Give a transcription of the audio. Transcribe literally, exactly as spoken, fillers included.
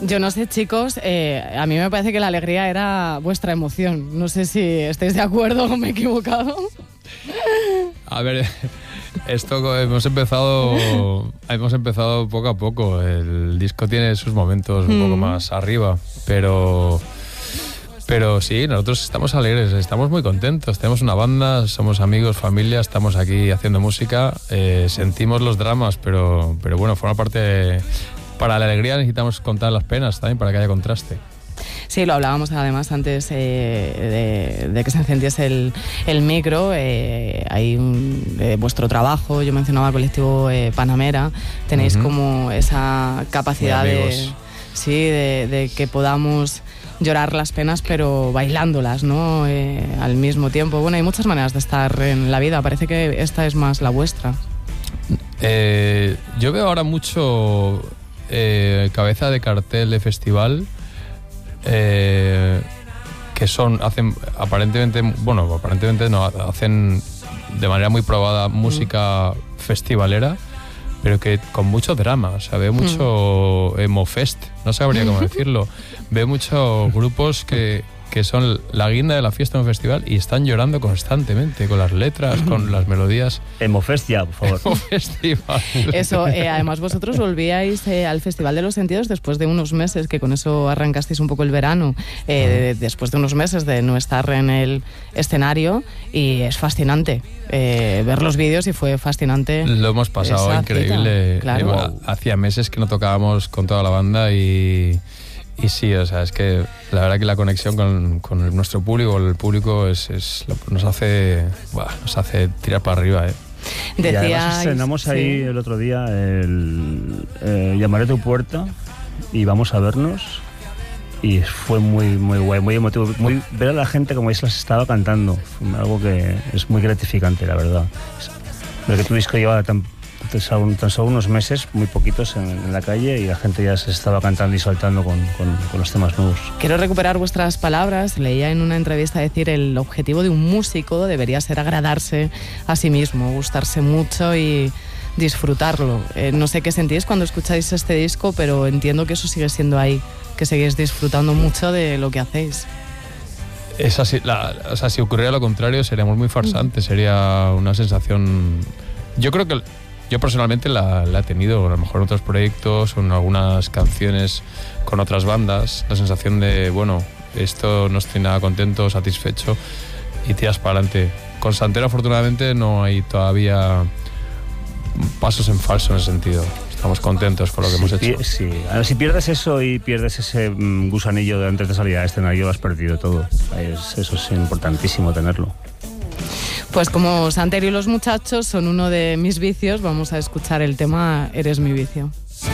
Yo no sé, chicos, eh, a mí me parece que la alegría era vuestra emoción. No sé si estáis de acuerdo o me he equivocado. A ver, esto hemos empezado, hemos empezado poco a poco. El disco tiene sus momentos un mm. poco más arriba, pero... Pero sí, nosotros estamos alegres, estamos muy contentos, tenemos una banda, somos amigos, familia, estamos aquí haciendo música, eh, sentimos los dramas, pero, pero bueno, forma parte, de, para la alegría necesitamos contar las penas también, para que haya contraste. Sí, lo hablábamos además antes eh, de, de que se encendiese el, el micro. Eh, hay un, eh, vuestro trabajo, yo mencionaba el colectivo eh, Panamera, tenéis uh-huh. como esa capacidad de, sí, de, de que podamos llorar las penas, pero bailándolas, ¿no? Eh, al mismo tiempo. Bueno, hay muchas maneras de estar en la vida. Parece que esta es más la vuestra. Eh, yo veo ahora mucho eh, cabeza de cartel de festival eh, que son, hacen aparentemente, bueno, aparentemente no, hacen de manera muy probada música mm. festivalera, pero que con mucho drama, o sea, veo mucho mm. emo fest, no sabría cómo decirlo. Veo muchos grupos que, que son la guinda de la fiesta en un festival y están llorando constantemente con las letras, con las melodías. Emo fest ya, por favor. Emo festival. Eso, eh, además vosotros volvíais eh, al Festival de los Sentidos después de unos meses, que con eso arrancasteis un poco el verano, eh, uh-huh. después de unos meses de no estar en el escenario, y es fascinante eh, ver los vídeos, y fue fascinante. Lo hemos pasado increíble. Claro. Wow. Hacía meses que no tocábamos con toda la banda y... Y sí, o sea, es que la verdad que la conexión con, con el, nuestro público, el público, es, es nos hace buah, nos hace tirar para arriba, ¿eh? Y además estrenamos sí. ahí el otro día el eh, Llamaré a tu puerta y Vamos a vernos, y fue muy muy guay, muy emotivo, muy, ver a la gente como se las estaba cantando, fue algo que es muy gratificante, la verdad. Lo que tu disco lleva tan tan solo unos meses, muy poquitos en, en la calle, y la gente ya se estaba cantando y saltando con, con, con los temas nuevos. Quiero recuperar vuestras palabras. Leía en una entrevista decir: el objetivo de un músico debería ser agradarse a sí mismo, gustarse mucho y disfrutarlo. Eh, no sé qué sentís cuando escucháis este disco, pero entiendo que eso sigue siendo ahí, que seguís disfrutando mucho de lo que hacéis. Es así, la, o sea, si ocurriera lo contrario seríamos muy farsantes, sería una sensación... Yo creo que yo personalmente la, la he tenido, a lo mejor en otros proyectos o en algunas canciones con otras bandas, la sensación de, bueno, esto no estoy nada contento, satisfecho, y tiras para adelante. Con Santero, afortunadamente, no hay todavía pasos en falso en ese sentido. Estamos contentos con lo que si hemos hecho. Pi- sí, ahora si pierdes eso y pierdes ese mm, gusanillo de antes de salir al escenario, has perdido todo. Es, eso es importantísimo tenerlo. Pues como Santero y los muchachos son uno de mis vicios, vamos a escuchar el tema Eres mi vicio.